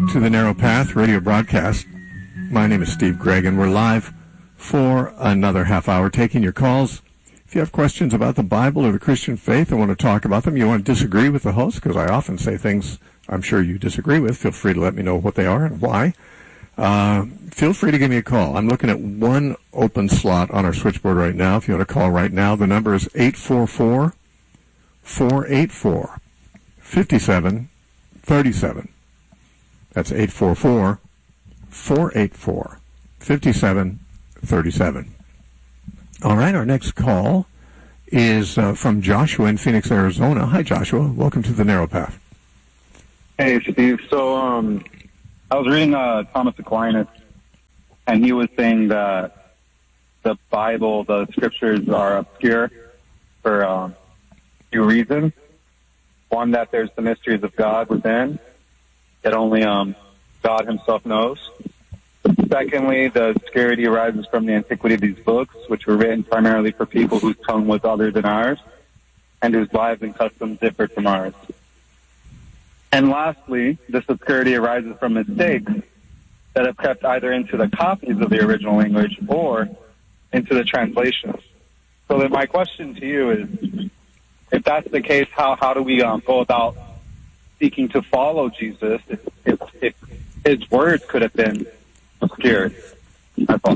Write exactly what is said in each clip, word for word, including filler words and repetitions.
to the Narrow Path radio broadcast. My name is Steve Gregg, and we're live for another half hour taking your calls. If you have questions about the Bible or the Christian faith and want to talk about them, you want to disagree with the host, because I often say things I'm sure you disagree with, feel free to let me know what they are and why. Uh, feel free to give me a call. I'm looking at one open slot on our switchboard right now. If you want to call right now, the number is eight four four, four eight four, five seven three seven. That's eight four four, four eight four, five seven three seven. All right, our next call is uh, from Joshua in Phoenix, Arizona. Hi, Joshua. Welcome to the Narrow Path. Hey, Steve. So um, I was reading uh, Thomas Aquinas, and he was saying that the Bible, the scriptures, are obscure for um, a few reasons. One, that there's the mysteries of God within that only um, God himself knows. Secondly, the obscurity arises from the antiquity of these books, which were written primarily for people whose tongue was other than ours, and whose lives and customs differed from ours. And lastly, this obscurity arises from mistakes that have crept either into the copies of the original language or into the translations. So then my question to you is, if that's the case, how, how do we um, go about seeking to follow Jesus if, if, if his words could have been obscured? That's all.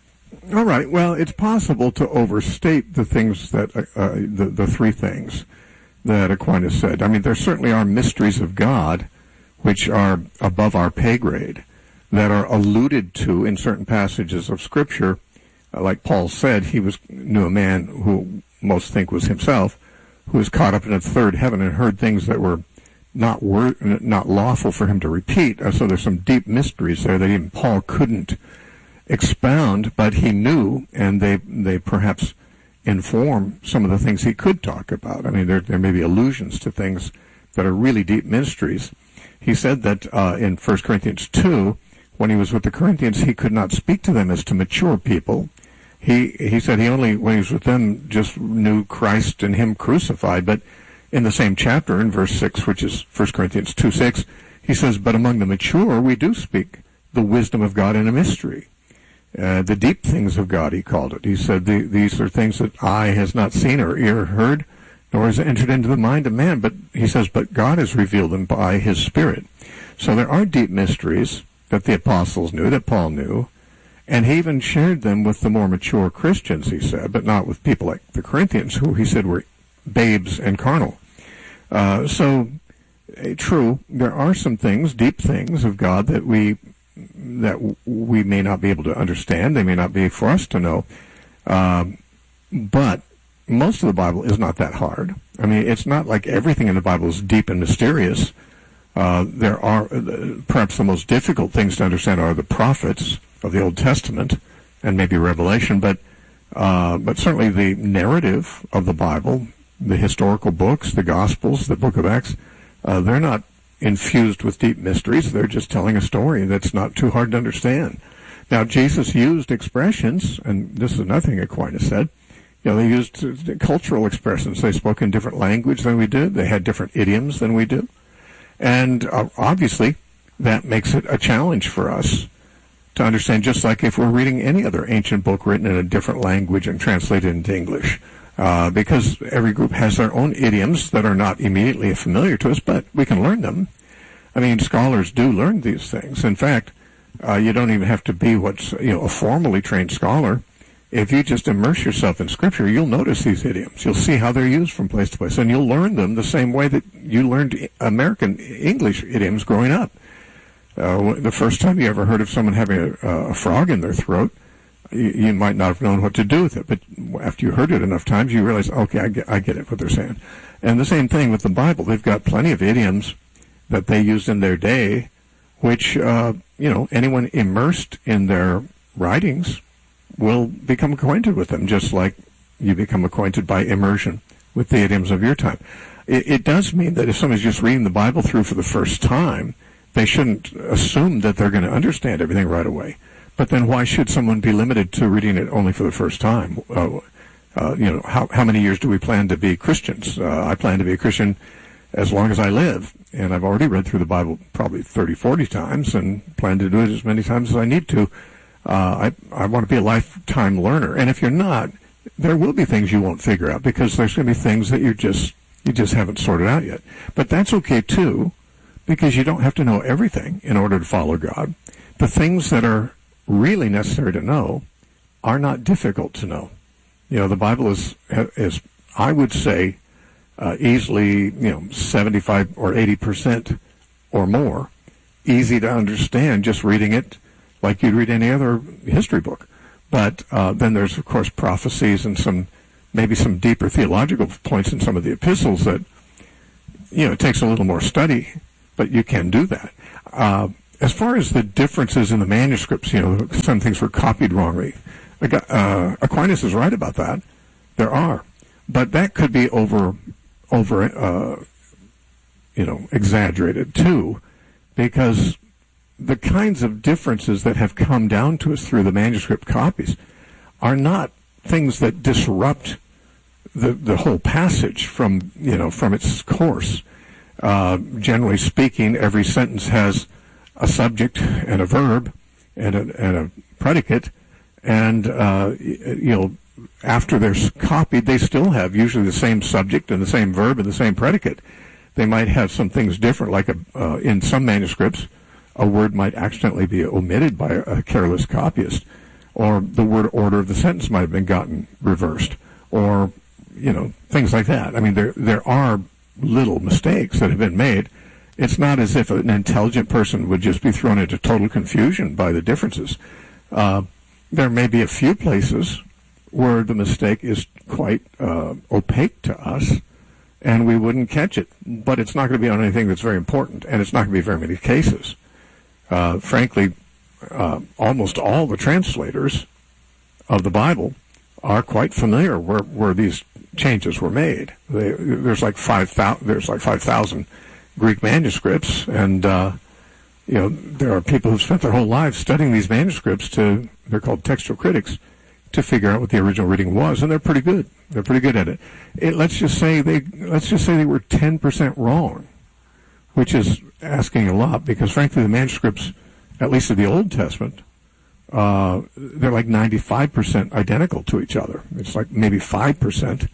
All right. Well, it's possible to overstate the things that, uh, uh, the, the three things that Aquinas said. I mean, there certainly are mysteries of God which are above our pay grade, that are alluded to in certain passages of Scripture. Uh, like Paul said, he was knew a man who most think was himself, who was caught up in a third heaven and heard things that were not wor- not lawful for him to repeat. Uh, so there's some deep mysteries there that even Paul couldn't expound, but he knew, and they they perhaps inform some of the things he could talk about. I mean, there there may be allusions to things that are really deep mysteries. He said that uh, in First Corinthians two, when he was with the Corinthians, he could not speak to them as to mature people. He he said he only, when he was with them, just knew Christ and him crucified. But in the same chapter, in verse six, which is First Corinthians two six, he says, but among the mature we do speak the wisdom of God in a mystery. Uh, the deep things of God, he called it. He said, the, these are things that eye has not seen or ear heard, nor has entered into the mind of man. But he says, but God has revealed them by his Spirit. So there are deep mysteries that the apostles knew, that Paul knew, and he even shared them with the more mature Christians, he said, but not with people like the Corinthians, who he said were babes and carnal. Uh, so, uh, true, there are some things, deep things of God that we that w- we may not be able to understand. They may not be for us to know. Um, but most of the Bible is not that hard. I mean, it's not like everything in the Bible is deep and mysterious. Uh, there are, uh, perhaps the most difficult things to understand are the prophets of the Old Testament and maybe Revelation, but uh, but certainly the narrative of the Bible, the historical books, the Gospels, the book of Acts, uh, they're not infused with deep mysteries. They're just telling a story that's not too hard to understand. Now, Jesus used expressions, and this is another thing Aquinas said. You know, they used uh, cultural expressions. They spoke in different language than we did. They had different idioms than we do. And uh, obviously, that makes it a challenge for us to understand, just like if we're reading any other ancient book written in a different language and translated into English. Uh, because every group has their own idioms that are not immediately familiar to us, but we can learn them. I mean, scholars do learn these things. In fact, uh, you don't even have to be what's, you know, a formally trained scholar. If you just immerse yourself in Scripture, you'll notice these idioms. You'll see how they're used from place to place, and you'll learn them the same way that you learned American English idioms growing up. Uh, the first time you ever heard of someone having a, a frog in their throat, you, you might not have known what to do with it, but after you heard it enough times, you realize, okay, I get, I get it, what they're saying. And the same thing with the Bible. They've got plenty of idioms that they used in their day, which, uh, you know, anyone immersed in their writings will become acquainted with them, just like you become acquainted by immersion with the idioms of your time. It, it does mean that if somebody's just reading the Bible through for the first time, they shouldn't assume that they're going to understand everything right away. But then why should someone be limited to reading it only for the first time? Uh, uh, you know, how, how many years do we plan to be Christians? Uh, I plan to be a Christian as long as I live. And I've already read through the Bible probably thirty, forty times and plan to do it as many times as I need to. Uh, I, I want to be a lifetime learner. And if you're not, there will be things you won't figure out because there's going to be things that you're just, you just haven't sorted out yet. But that's okay too, because you don't have to know everything in order to follow God. The things that are really necessary to know are not difficult to know. You know, the Bible is, is I would say, uh, easily, you know, seventy-five or eighty percent or more easy to understand just reading it like you'd read any other history book. But uh, then there's, of course, prophecies and some, maybe some deeper theological points in some of the epistles that, you know, it takes a little more study, but you can do that. Uh, as far as the differences in the manuscripts, you know, some things were copied wrongly. Uh, Aquinas is right about that. There are. But that could be over, over, uh, you know, exaggerated too, because the kinds of differences that have come down to us through the manuscript copies are not things that disrupt the the whole passage from, you know, from its course. Uh, generally speaking, every sentence has a subject and a verb and a, and a predicate, and uh, you know, after they're copied, they still have usually the same subject and the same verb and the same predicate. They might have some things different, like a, uh, in some manuscripts, a word might accidentally be omitted by a careless copyist, or the word order of the sentence might have been gotten reversed, or, you know, things like that. I mean, there there are little mistakes that have been made. It's not as if an intelligent person would just be thrown into total confusion by the differences. Uh, there may be a few places where the mistake is quite uh, opaque to us, and we wouldn't catch it. But it's not going to be on anything that's very important, and it's not going to be very many cases. Uh, frankly, uh, almost all the translators of the Bible are quite familiar where, where these changes were made. They, there's like five thousand. There's like five thousand Greek manuscripts, and uh, you know, there are people who've spent their whole lives studying these manuscripts. To they're called textual critics, to figure out what the original reading was, and they're pretty good. They're pretty good at it. it let's just say they let's just say they were ten percent wrong, which is asking a lot, because frankly the manuscripts, at least of the Old Testament, uh, they're like ninety-five percent identical to each other. It's like maybe five percent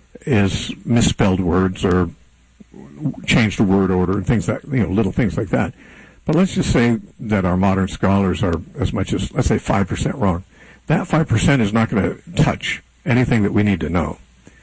is misspelled words or changed a word order and things that, you know, little things like that. But let's just say that our modern scholars are as much as, let's say, five percent wrong. That five percent is not going to touch anything that we need to know.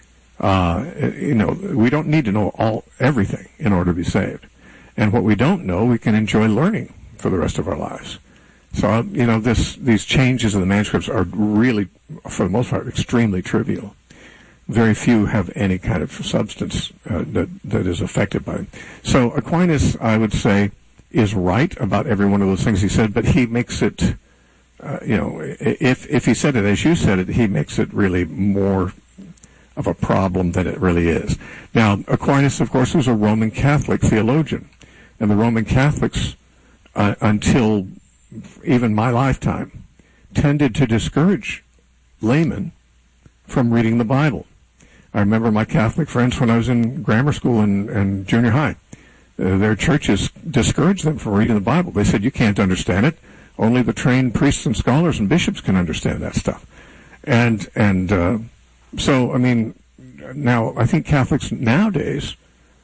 Uh, you know, we don't need to know all everything in order to be saved. And what we don't know, we can enjoy learning for the rest of our lives. So, you know, this, these changes in the manuscripts are really, for the most part, extremely trivial. Very few have any kind of substance uh, that, that is affected by them. So Aquinas, I would say, is right about every one of those things he said, but he makes it, uh, you know, if, if he said it as you said it, he makes it really more of a problem than it really is. Now, Aquinas, of course, was a Roman Catholic theologian. And the Roman Catholics, uh, until even my lifetime, tended to discourage laymen from reading the Bible. I remember my Catholic friends when I was in grammar school and, and junior high. Uh, their churches discouraged them from reading the Bible. They said, you can't understand it. Only the trained priests and scholars and bishops can understand that stuff. And, and uh, so, I mean, now I think Catholics nowadays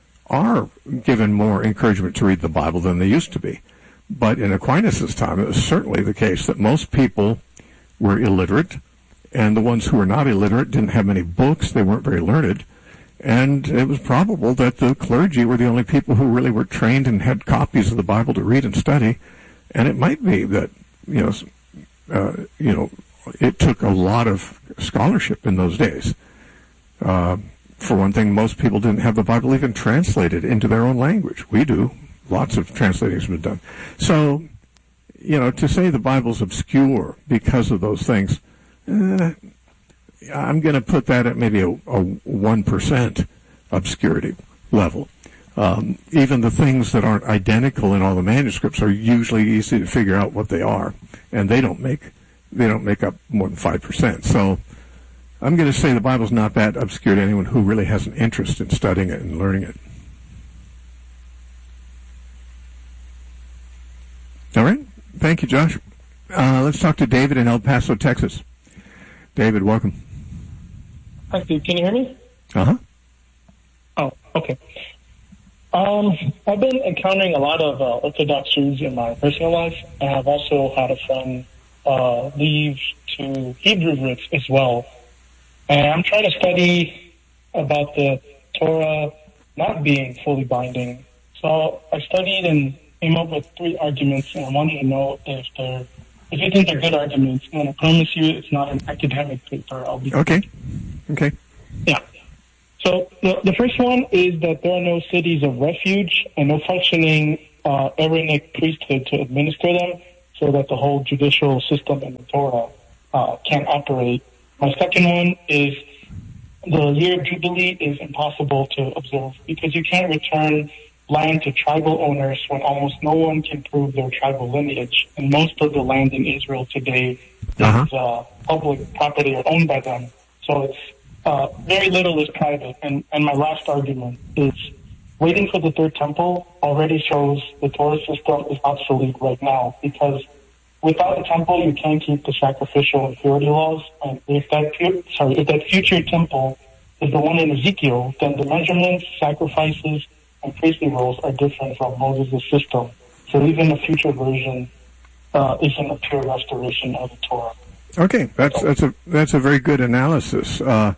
are given more encouragement to read the Bible than they used to be. But in Aquinas' time, it was certainly the case that most people were illiterate, and the ones who were not illiterate didn't have many books, they weren't very learned, and it was probable that the clergy were the only people who really were trained and had copies of the Bible to read and study. And it might be that, you know, uh, you know, it took a lot of scholarship in those days. Uh, For one thing, most people didn't have the Bible even translated into their own language. We do. Lots of translating has been done. So, you know, to say the Bible's obscure because of those things, eh, I'm going to put that at maybe a, a one percent obscurity level. Um, even the things that aren't identical in all the manuscripts are usually easy to figure out what they are, and they don't make they don't make up more than five percent. So I'm going to say the Bible's not that obscure to anyone who really has an interest in studying it and learning it. Thank you, Josh. Uh, let's talk to David in El Paso, Texas. David, welcome. Hi, Steve. Can you hear me? Uh-huh. Oh, okay. Um, I've been encountering a lot of uh, Orthodox Jews in my personal life, and I've also had a friend uh, leave to Hebrew roots as well. And I'm trying to study about the Torah not being fully binding. So I studied and came up with three arguments, and I wanted to know if they're, if you think they're good arguments. And I promise you it's not an academic paper. I'll be Okay. Okay. Yeah. So the, the first one is that there are no cities of refuge and no functioning uh, Aaronic priesthood to administer them, so that the whole judicial system in the Torah uh, can operate. My second one is the year of Jubilee is impossible to observe because you can't return land to tribal owners when almost no one can prove their tribal lineage. And most of the land in Israel today Uh-huh. is uh, public property or owned by them. So it's uh, very little is private. And, and my last argument is waiting for the third temple already shows the Torah system is obsolete right now, because without a temple you can't keep the sacrificial and purity laws. And if that pu- sorry, if that future temple is the one in Ezekiel, then the measurements, sacrifices, and priestly roles are different from Moses' system. So even a future version uh, isn't a pure restoration of the Torah. Okay, that's that's a that's a very good analysis. Uh,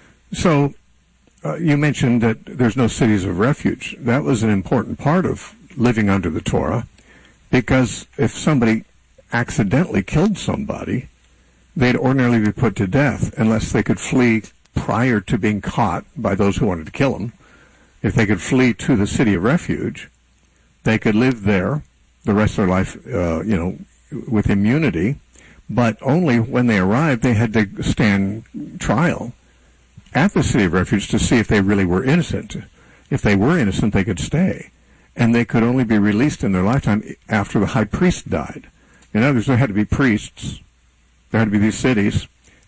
so uh, you mentioned that there's no cities of refuge. That was an important part of living under the Torah, because if somebody accidentally killed somebody, they'd ordinarily be put to death unless they could flee prior to being caught by those who wanted to kill them. If they could flee to the city of refuge, they could live there the rest of their life, uh, you know, with immunity. But only when they arrived, they had to stand trial at the city of refuge to see if they really were innocent. If they were innocent, they could stay. And they could only be released in their lifetime after the high priest died. In other words, there had to be priests. There had to be these cities.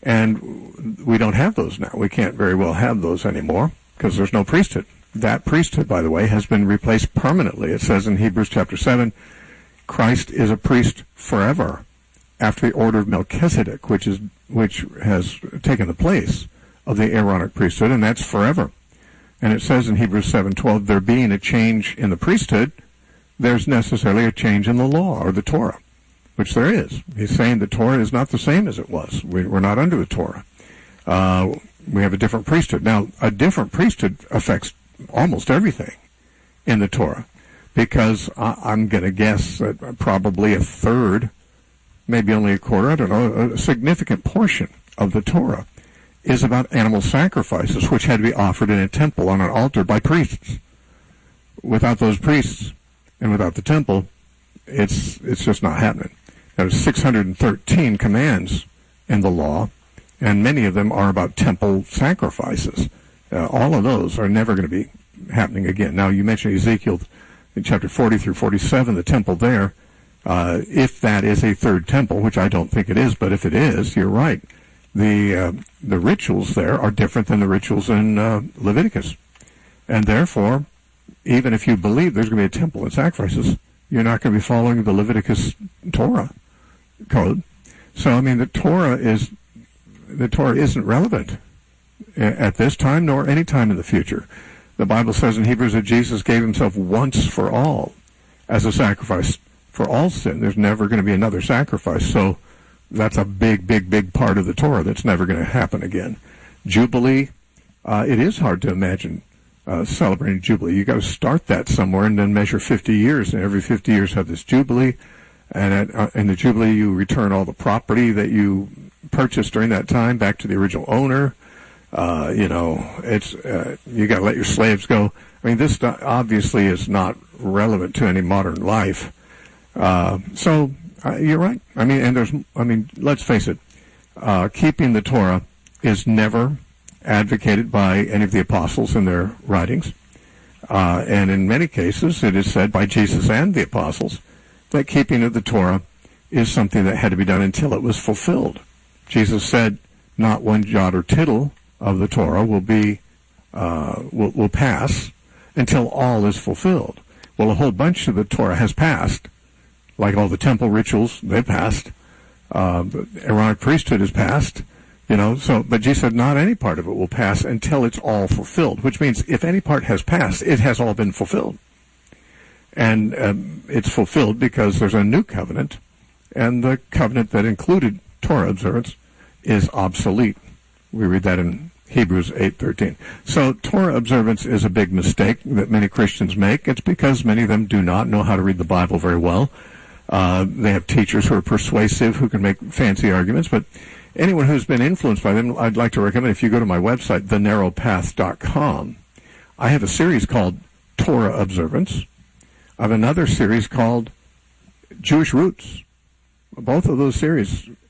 And we don't have those now. We can't very well have those anymore because there's no priesthood. That priesthood, by the way, has been replaced permanently. It says in Hebrews chapter seven, Christ is a priest forever, after the order of Melchizedek, which is which has taken the place of the Aaronic priesthood, and that's forever. And it says in Hebrews seven twelve, there being a change in the priesthood, there's necessarily a change in the law, or the Torah, which there is. He's saying the Torah is not the same as it was. We, we're not under the Torah. Uh, we have a different priesthood. Now, a different priesthood affects almost everything in the Torah, because I, I'm going to guess that probably a third, maybe only a quarter, I don't know, a significant portion of the Torah is about animal sacrifices, which had to be offered in a temple on an altar by priests. Without those priests and without the temple, it's it's just not happening. There's six hundred thirteen commands in the law, and many of them are about temple sacrifices. Uh, all of those are never going to be happening again. Now, you mentioned Ezekiel in chapter forty through forty-seven, the temple there. Uh, if that is a third temple, which I don't think it is, but if it is, you're right. The uh, the rituals there are different than the rituals in uh, Leviticus. And therefore, even if you believe there's going to be a temple and sacrifices, you're not going to be following the Leviticus Torah code. So, I mean, the Torah is the Torah isn't relevant at this time nor any time in the future. The Bible says in Hebrews that Jesus gave himself once for all as a sacrifice for all sin. There's never going to be another sacrifice. So that's a big, big, big part of the Torah that's never going to happen again. Jubilee, uh, it is hard to imagine uh, celebrating Jubilee. You've got to start that somewhere and then measure fifty years, and every fifty years have this Jubilee. And at, uh, in the Jubilee, you return all the property that you purchased during that time back to the original owner. Uh, you know, it's uh, you got to let your slaves go. I mean, this obviously is not relevant to any modern life. Uh, so uh, you're right. I mean, and there's, I mean, let's face it, uh, keeping the Torah is never advocated by any of the apostles in their writings. Uh, and in many cases, it is said by Jesus and the apostles that keeping of the Torah is something that had to be done until it was fulfilled. Jesus said, not one jot or tittle of the Torah will be, uh, will, will pass until all is fulfilled. Well, a whole bunch of the Torah has passed. like all the temple rituals, they passed. Uh, the Aaronic priesthood is passed. You know, so, but Jesus said not any part of it will pass until it's all fulfilled, which means if any part has passed, it has all been fulfilled. And um, it's fulfilled because there's a new covenant, and the covenant that included Torah observance is obsolete. We read that in Hebrews eight thirteen. So Torah observance is a big mistake that many Christians make. It's because many of them do not know how to read the Bible very well. Uh, they have teachers who are persuasive, who can make fancy arguments, but anyone who's been influenced by them, I'd like to recommend, if you go to my website, the narrow path dot com, I have a series called Torah Observance. I have another series called Jewish Roots. Both of those series